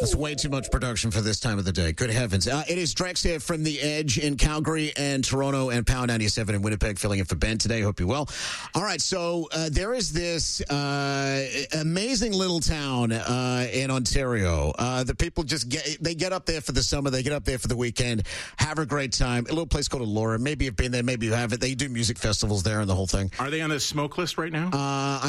It's way too much production for this time of the day. Good heavens. It is Drex here from The Edge in Calgary and Toronto and Power 97 in Winnipeg, filling in for Ben today. Hope you're well. All right, so there is this amazing little town in Ontario. The people just get up there for the summer. They get up there for the weekend, have a great time. A little place called Elora. Maybe you've been there, maybe you haven't. They do music festivals there and the whole thing. Are they on the smoke list right now?